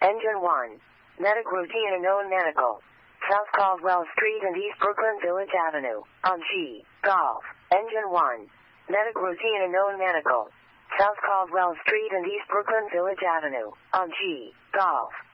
Engine 1. Medic routine unknown medical. South Caldwell Street and East Brooklyn Village Avenue. On G. Golf. Engine 1. Medic routine unknown medical. South Caldwell Street and East Brooklyn Village Avenue. On G. Golf.